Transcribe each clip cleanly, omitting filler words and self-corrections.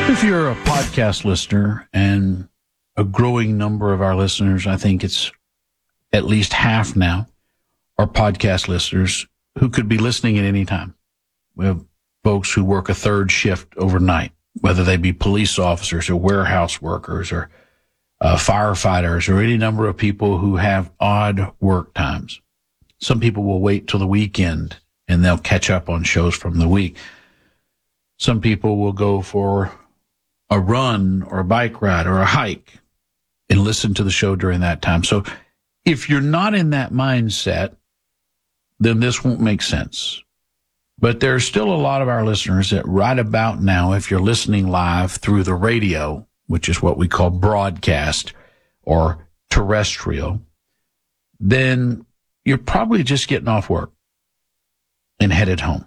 If you're a podcast listener, and a growing number of our listeners, I think it's at least half now, are podcast listeners who could be listening at any time. We have folks who work a third shift overnight, whether they be police officers or warehouse workers or firefighters or any number of people who have odd work times. Some people will wait till the weekend and they'll catch up on shows from the week. Some people will go for a run or a bike ride or a hike and listen to the show during that time. So if you're not in that mindset, then this won't make sense. But there's still a lot of our listeners that right about now, if you're listening live through the radio, which is what we call broadcast or terrestrial, then you're probably just getting off work and headed home.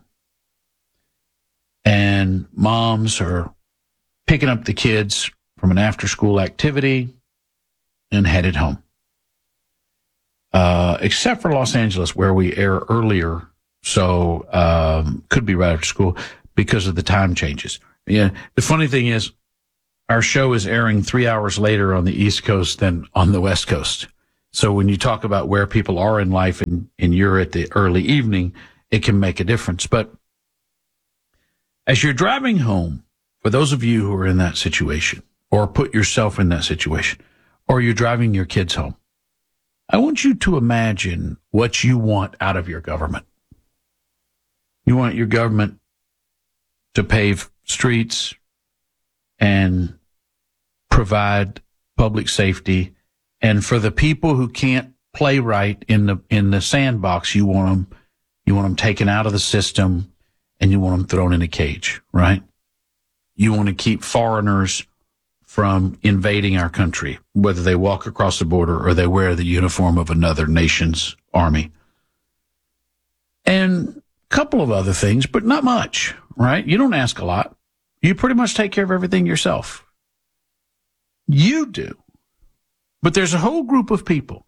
And moms are picking up the kids from an after-school activity and headed home. Except for Los Angeles, where we air earlier, so could be right after school because of the time changes. Yeah, the funny thing is, our show is airing 3 hours later on the East Coast than on the West Coast. So when you talk about where people are in life and you're at the early evening, it can make a difference. But as you're driving home, for those of you who are in that situation, or put yourself in that situation, or you're driving your kids home, I want you to imagine what you want out of your government. You want your government to pave streets and provide public safety. And for the people who can't play right in the sandbox, you want them taken out of the system and you want them thrown in a cage, right? You want to keep foreigners from invading our country, whether they walk across the border or they wear the uniform of another nation's army. And a couple of other things, but not much, right? You don't ask a lot. You pretty much take care of everything yourself. You do. But there's a whole group of people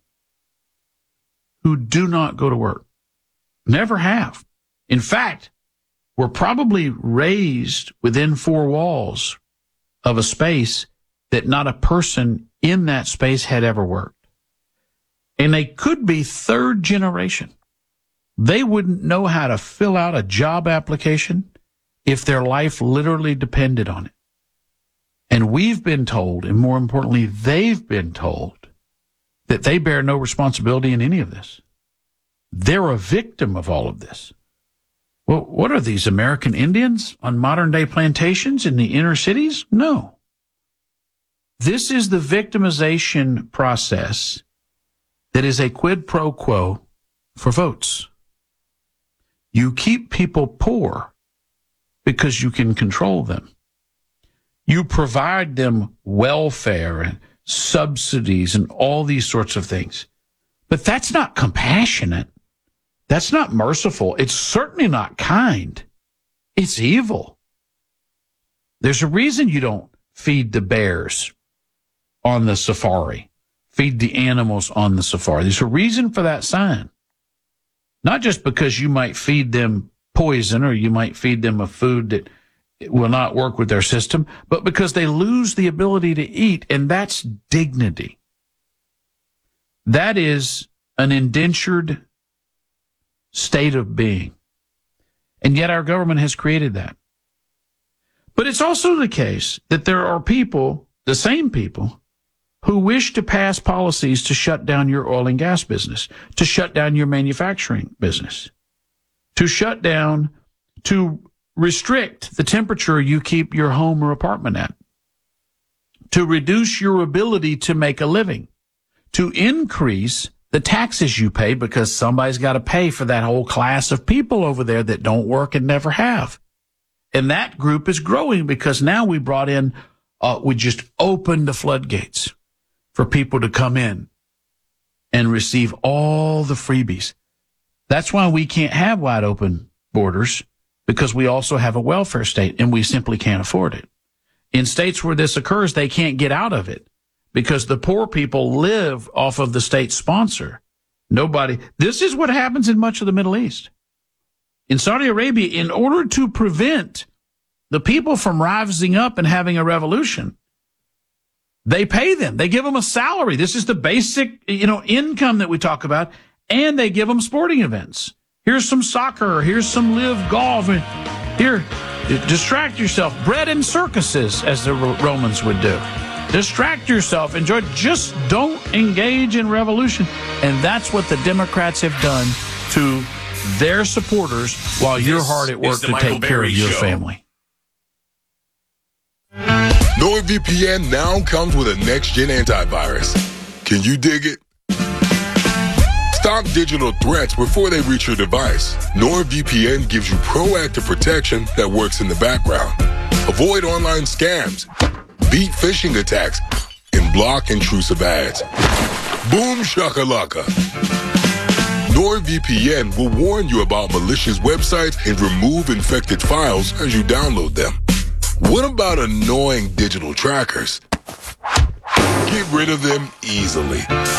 who do not go to work. Never have. In fact, were probably raised within four walls of a space that not a person in that space had ever worked. And they could be third generation. They wouldn't know how to fill out a job application if their life literally depended on it. And we've been told, and more importantly, they've been told, that they bear no responsibility in any of this. They're a victim of all of this. Well, what are these, American Indians on modern-day plantations in the inner cities? No. This is the victimization process that is a quid pro quo for votes. You keep people poor because you can control them. You provide them welfare and subsidies and all these sorts of things. But that's not compassionate. That's not merciful. It's certainly not kind. It's evil. There's a reason you don't feed the bears on the safari, feed the animals on the safari. There's a reason for that sign. Not just because you might feed them poison or you might feed them a food that will not work with their system, but because they lose the ability to eat, and that's dignity. That is an indentured state of being. And yet our government has created that. But it's also the case that there are people, the same people, who wish to pass policies to shut down your oil and gas business, to shut down your manufacturing business, to restrict the temperature you keep your home or apartment at, to reduce your ability to make a living, to increase the taxes you pay because somebody's got to pay for that whole class of people over there that don't work and never have. And that group is growing because now we brought in, we just opened the floodgates for people to come in and receive all the freebies. That's why we can't have wide open borders, because we also have a welfare state and we simply can't afford it. In states where this occurs, they can't get out of it because the poor people live off of the state sponsor. This is what happens in much of the Middle East. In Saudi Arabia, in order to prevent the people from rising up and having a revolution, they pay them. They give them a salary. This is the basic, income that we talk about. And they give them sporting events. Here's some soccer. Here's some live golf. Here, distract yourself. Bread and circuses, as the Romans would do. Distract yourself. Enjoy. Just don't engage in revolution. And that's what the Democrats have done to their supporters while you're hard at work to take care of your family. NordVPN now comes with a next-gen antivirus. Can you dig it? Stop digital threats before they reach your device. NordVPN gives you proactive protection that works in the background. Avoid online scams, beat phishing attacks, and block intrusive ads. Boom shakalaka. NordVPN will warn you about malicious websites and remove infected files as you download them. What about annoying digital trackers? Get rid of them easily.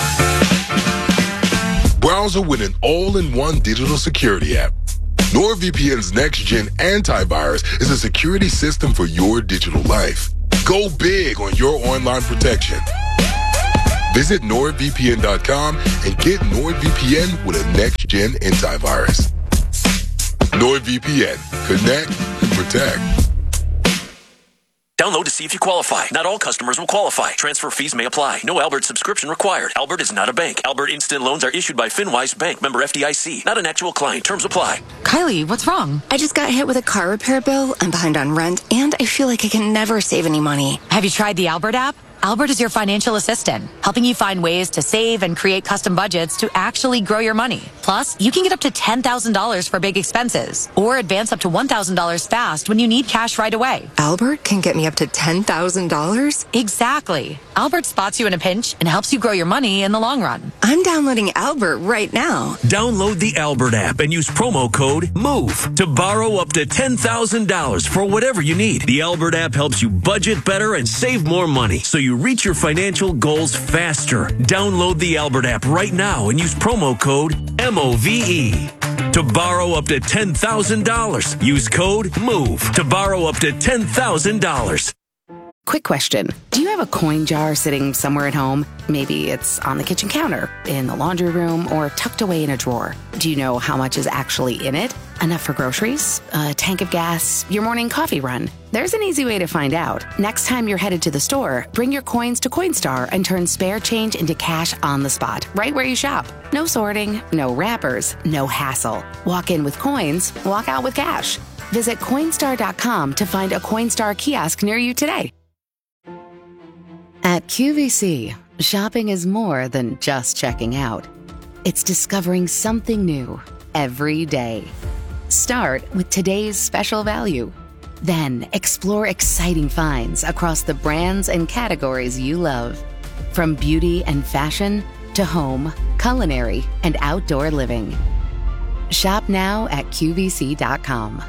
Browser with an all-in-one digital security app. NordVPN's next-gen antivirus is a security system for your digital life. Go big on your online protection. Visit NordVPN.com and get NordVPN with a next-gen antivirus. NordVPN. Connect and protect. Download to see if you qualify. Not all customers will qualify. Transfer fees may apply. No Albert subscription required. Albert is not a bank. Albert Instant Loans are issued by FinWise Bank, member FDIC. Not an actual client. Terms apply. Kylie, what's wrong? I just got hit with a car repair bill. I'm behind on rent, and I feel like I can never save any money. Have you tried the Albert app? Albert is your financial assistant, helping you find ways to save and create custom budgets to actually grow your money. Plus, you can get up to $10,000 for big expenses or advance up to $1,000 fast when you need cash right away. Albert can get me up to $10,000? Exactly. Albert spots you in a pinch and helps you grow your money in the long run. I'm downloading Albert right now. Download the Albert app and use promo code MOVE to borrow up to $10,000 for whatever you need. The Albert app helps you budget better and save more money so you reach your financial goals faster. Download the Albert app right now and use promo code MOVE to borrow up to $10,000. Use code MOVE to borrow up to $10,000. Quick question. Do you have a coin jar sitting somewhere at home? Maybe it's on the kitchen counter, in the laundry room, or tucked away in a drawer. Do you know how much is actually in it? Enough for groceries? A tank of gas? Your morning coffee run? There's an easy way to find out. Next time you're headed to the store, bring your coins to Coinstar and turn spare change into cash on the spot, right where you shop. No sorting, no wrappers, no hassle. Walk in with coins, walk out with cash. Visit Coinstar.com to find a Coinstar kiosk near you today. At QVC, shopping is more than just checking out. It's discovering something new every day. Start with today's special value. Then explore exciting finds across the brands and categories you love. From beauty and fashion to home, culinary, and outdoor living. Shop now at QVC.com.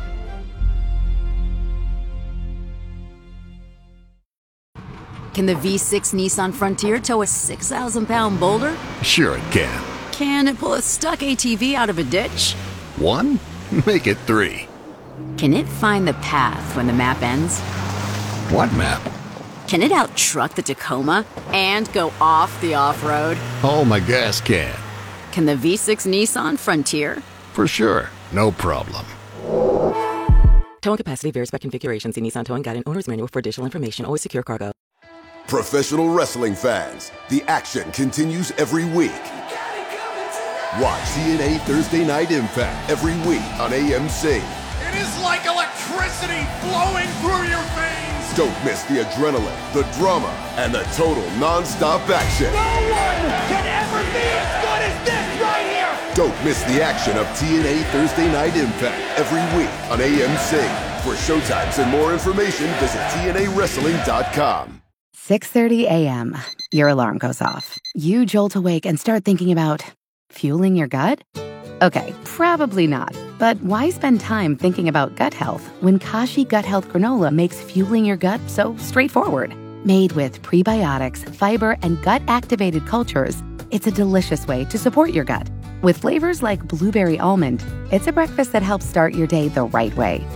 Can the V6 Nissan Frontier tow a 6,000-pound boulder? Sure it can. Can it pull a stuck ATV out of a ditch? 1? Make it 3. Can it find the path when the map ends? What map? Can it out-truck the Tacoma and go off the off-road? Oh, my gas can. Can the V6 Nissan Frontier? For sure. No problem. Towing capacity varies by configuration. See Nissan Towing Guide and Owner's Manual for additional information. Always secure cargo. Professional wrestling fans, the action continues every week. Watch TNA Thursday Night Impact every week on AMC. It is like electricity flowing through your veins. Don't miss the adrenaline, the drama, and the total non-stop action. No one can ever be as good as this right here. Don't miss the action of TNA Thursday Night Impact every week on AMC. For showtimes and more information, visit TNAWrestling.com. 6:30 a.m. Your alarm goes off. You jolt awake and start thinking about fueling your gut? Okay, probably not. But why spend time thinking about gut health when Kashi Gut Health Granola makes fueling your gut so straightforward? Made with prebiotics, fiber, and gut-activated cultures, it's a delicious way to support your gut. With flavors like blueberry almond, it's a breakfast that helps start your day the right way.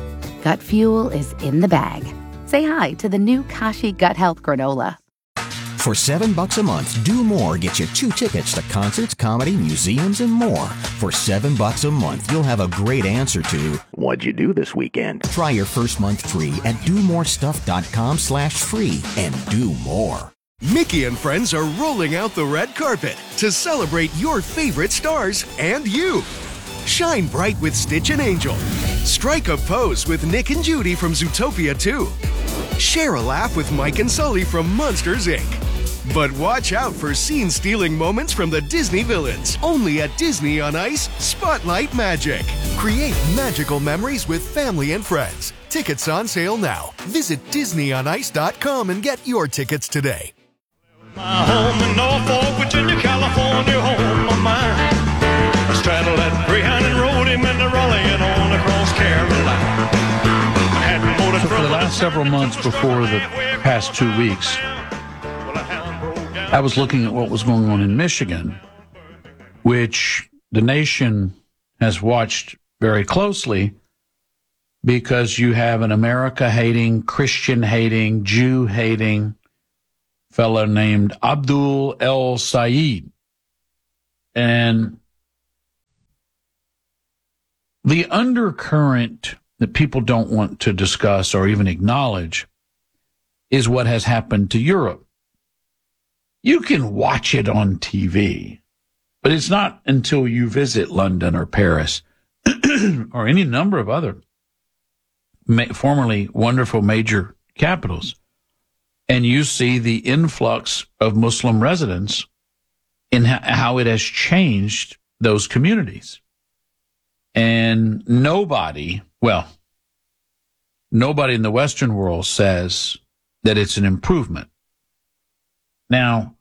Gut fuel is in the bag. Say hi to the new Kashi Gut Health Granola. For $7 a month, Do More gets you 2 tickets to concerts, comedy, museums, and more. For $7 a month, you'll have a great answer to what'd you do this weekend? Try your first month free at domorestuff.com/free and do more. Mickey and friends are rolling out the red carpet to celebrate your favorite stars and you. Shine bright with Stitch and Angel. Strike a pose with Nick and Judy from Zootopia 2. Share a laugh with Mike and Sully from Monsters, Inc. But watch out for scene-stealing moments from the Disney villains. Only at Disney on Ice, Spotlight Magic. Create magical memories with family and friends. Tickets on sale now. Visit DisneyOnIce.com and get your tickets today. My home in Norfolk, Virginia, California, home of mine. I straddled that Greyhound and rode him in the Raleigh and on across Carolina. So for the last several months before the past 2 weeks, I was looking at what was going on in Michigan, which the nation has watched very closely because you have an America-hating, Christian-hating, Jew-hating fellow named Abdul El Sayed. And the undercurrent that people don't want to discuss or even acknowledge is what has happened to Europe. You can watch it on TV, but it's not until you visit London or Paris or any number of other formerly wonderful major capitals, and you see the influx of Muslim residents and how it has changed those communities. And nobody in the Western world says that it's an improvement. Now,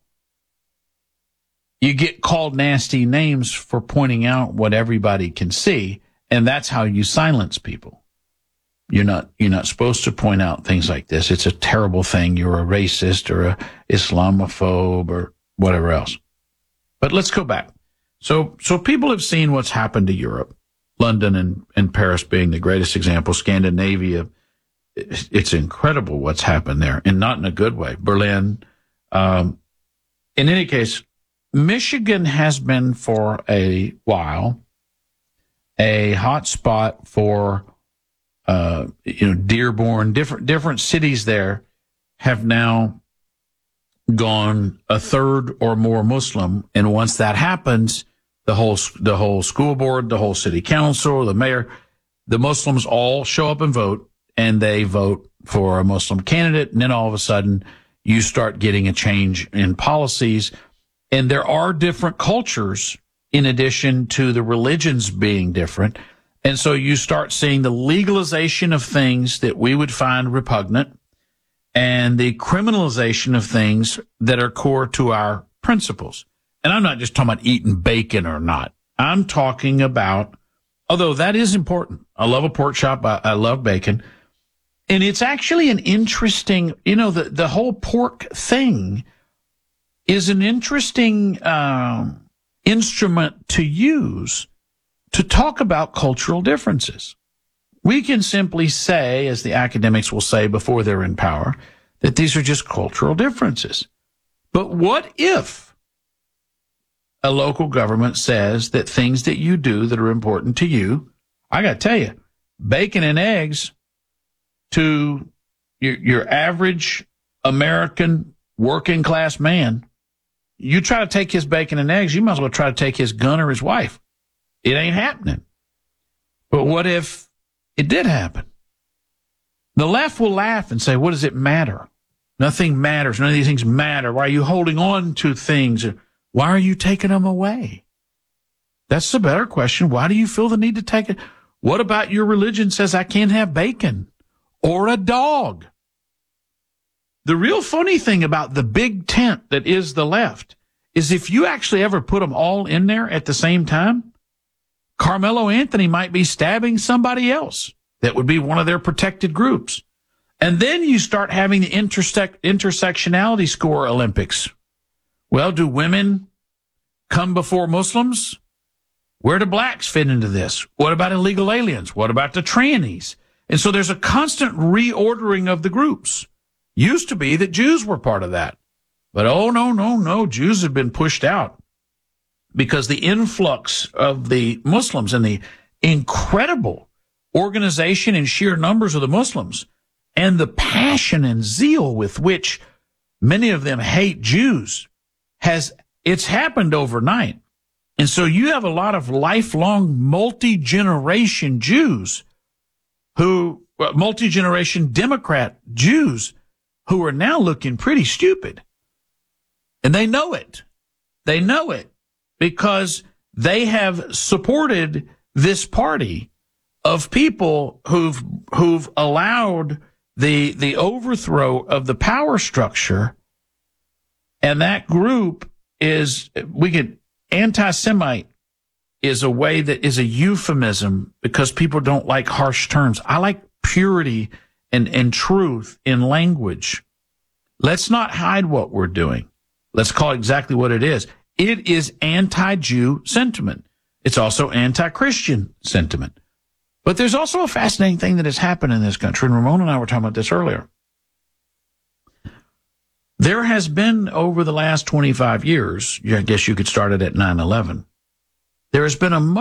you get called nasty names for pointing out what everybody can see, and that's how you silence people. You're not supposed to point out things like this. It's a terrible thing. You're a racist or a Islamophobe or whatever else. But let's go back. So people have seen what's happened to Europe, London and Paris being the greatest example, Scandinavia. It's incredible what's happened there, and not in a good way. Berlin. In any case, Michigan has been for a while a hot spot for Dearborn. Different cities there have now gone a third or more Muslim, and once that happens, the whole school board, the whole city council, the mayor, the Muslims all show up and vote, and they vote for a Muslim candidate, and then all of a sudden you start getting a change in policies. And there are different cultures in addition to the religions being different. And so you start seeing the legalization of things that we would find repugnant and the criminalization of things that are core to our principles. And I'm not just talking about eating bacon or not. I'm talking about, although that is important. I love a pork chop. I love bacon. And it's actually an interesting, the whole pork thing is an interesting instrument to use to talk about cultural differences. We can simply say, as the academics will say before they're in power, that these are just cultural differences. But what if a local government says that things that you do that are important to you, I got to tell you, bacon and eggs to your average American working class man, you try to take his bacon and eggs, you might as well try to take his gun or his wife. It ain't happening. But what if it did happen? The left will laugh and say, what does it matter? Nothing matters. None of these things matter. Why are you holding on to things? Why are you taking them away? That's the better question. Why do you feel the need to take it? What about your religion says I can't have bacon or a dog? The real funny thing about the big tent that is the left is if you actually ever put them all in there at the same time, Carmelo Anthony might be stabbing somebody else. That would be one of their protected groups. And then you start having the intersectionality score Olympics. Well, do women come before Muslims? Where do blacks fit into this? What about illegal aliens? What about the trannies? And so there's a constant reordering of the groups. Used to be that Jews were part of that. But no, Jews have been pushed out because the influx of the Muslims and the incredible organization and sheer numbers of the Muslims and the passion and zeal with which many of them hate Jews it's happened overnight. And so you have a lot of lifelong multi-generation Jews multi-generation Democrat Jews who are now looking pretty stupid. And they know it. They know it because they have supported this party of people who've allowed the overthrow of the power structure. And that group anti-Semite is a way that is a euphemism because people don't like harsh terms. I like purity and truth in language. Let's not hide what we're doing. Let's call it exactly what it is. It is anti-Jew sentiment. It's also anti-Christian sentiment. But there's also a fascinating thing that has happened in this country, and Ramon and I were talking about this earlier. There has been, over the last 25 years, I guess you could start it at 9/11, there has been a